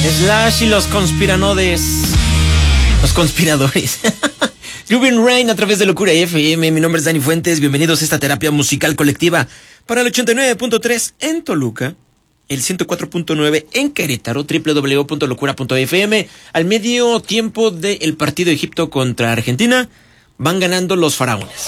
Slash y los conspiranodes. Los conspiradores. Ruben Rain a través de Locura FM. Mi nombre es Dani Fuentes. Bienvenidos a esta terapia musical colectiva para el 89.3 en Toluca, el 104.9 en Querétaro, www.locura.fm. Al medio tiempo del partido de Egipto contra Argentina, van ganando los faraones.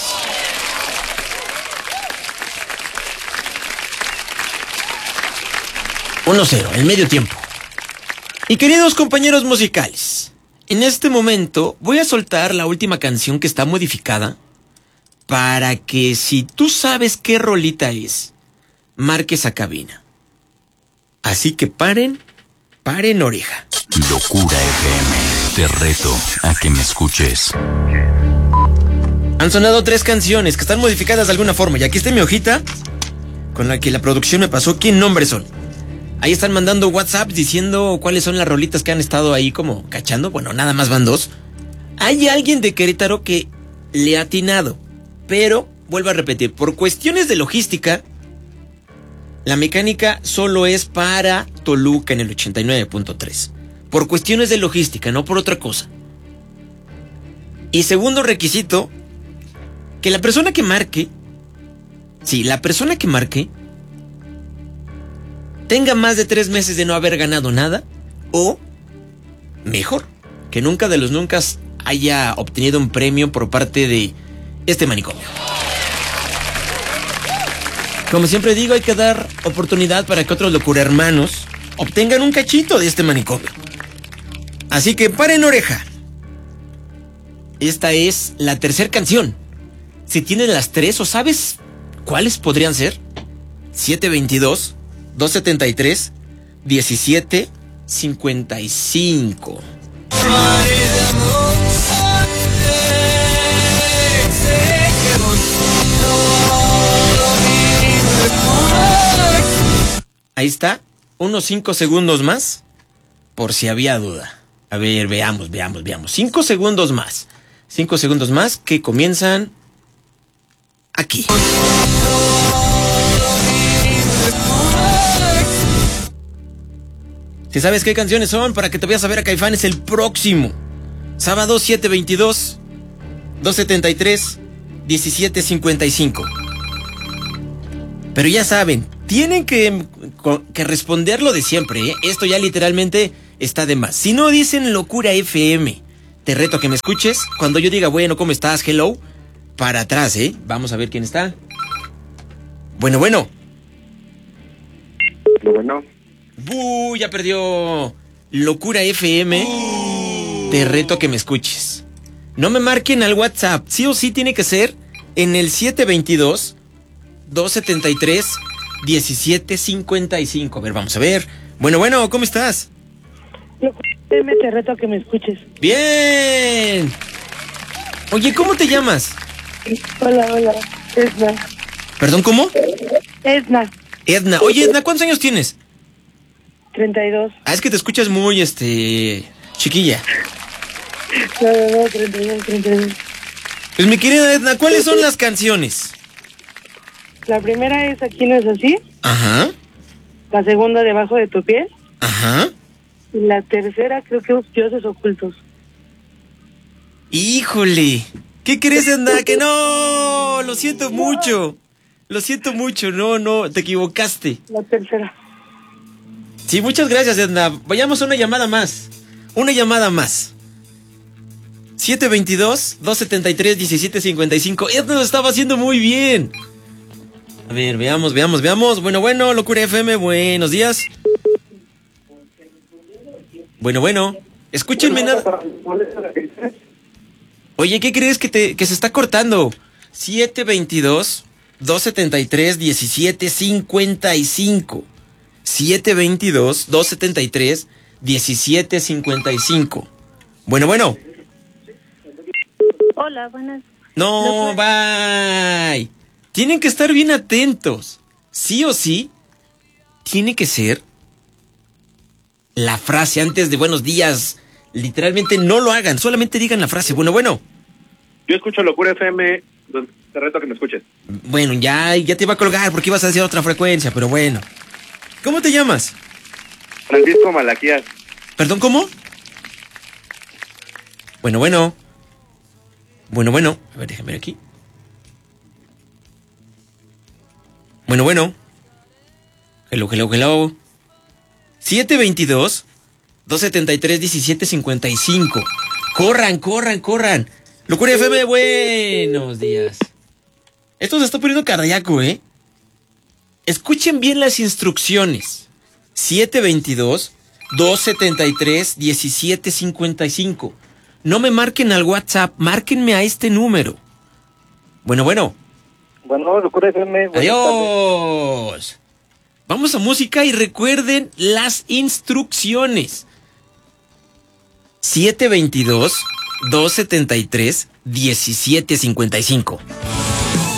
...1-0, el medio tiempo. Y queridos compañeros musicales, en este momento voy a soltar la última canción que está modificada para que si tú sabes qué rolita es, marques a cabina. Así que paren oreja. Locura FM, te reto a que me escuches. Han sonado 3 canciones que están modificadas de alguna forma. Y aquí está mi hojita con la que la producción me pasó qué nombres son. Ahí están mandando WhatsApp diciendo cuáles son las rolitas que han estado ahí como cachando. Bueno, nada más van 2. Hay alguien de Querétaro que le ha atinado. Pero, vuelvo a repetir, por cuestiones de logística, la mecánica solo es para Toluca en el 89.3. Por cuestiones de logística, no por otra cosa. Y segundo requisito, que la persona que marque, tenga más de 3 meses de no haber ganado nada, o, mejor, que nunca de los nunca haya obtenido un premio por parte de este manicomio. Como siempre digo, hay que dar oportunidad para que otros locura hermanos obtengan un cachito de este manicomio. Así que paren oreja. Esta es la tercera canción. Si tienes las 3 o sabes cuáles podrían ser, 722-273-1755. Ahí está, unos 5 segundos más, por si había duda. A ver, veamos. 5 segundos más. 5 segundos más que comienzan aquí. Si sabes qué canciones son, para que te vayas a ver a Caifanes el próximo sábado, 722-273-1755. Pero ya saben, tienen que responder lo de siempre, ¿eh? Esto ya literalmente está de más. Si no dicen Locura FM, te reto a que me escuches. Cuando yo diga, bueno, ¿cómo estás? Hello. Para atrás, ¿eh? Vamos a ver quién está. Bueno. Bueno. Ya perdió Locura FM. Te reto a que me escuches. No me marquen al WhatsApp. Sí o sí tiene que ser en el 722-273-1755. A ver, vamos a ver. Bueno, ¿cómo estás? Te reto a que me escuches. Bien. Oye, ¿cómo te llamas? Hola, Edna. ¿Perdón, cómo? Edna. Oye, Edna, ¿cuántos años tienes? 32. Es que te escuchas muy, chiquilla. No, 32. Pues mi querida Edna, ¿cuáles son las canciones? La primera es Aquí no es así. Ajá. La segunda, Debajo de tu piel. Ajá. Y la tercera creo que es Dioses ocultos. Híjole. ¿Qué crees, Edna? Que no. Lo siento mucho. No, te equivocaste. La tercera. Sí, muchas gracias, Edna. Vayamos a una llamada más. 722-273-1755. Edna lo estaba haciendo muy bien. A ver, veamos. Bueno, Locura FM, buenos días. Bueno. Escúchenme nada. Oye, ¿qué crees que se está cortando? 722-273-1755. 722-273-1755. Bueno. Hola, buenas. No, bye. Tienen que estar bien atentos. Sí o sí, tiene que ser la frase antes de buenos días. Literalmente no lo hagan, solamente digan la frase. Bueno. Yo escucho Locura FM, te reto a que me escuches. Bueno, ya te iba a colgar porque ibas a decir otra frecuencia, pero bueno. ¿Cómo te llamas? Francisco Malaquías. ¿Perdón, cómo? Bueno. Bueno. A ver, déjame ver aquí. Bueno. Hello. 722-273-1755. Corran. Locura FM, buenos días. Esto se está poniendo cardíaco, ¿eh? Escuchen bien las instrucciones. 722-273-1755. No me marquen al WhatsApp, márquenme a este número. Bueno. Bueno, Locura FM. Adiós. Vamos a música y recuerden las instrucciones. 722-273-1755.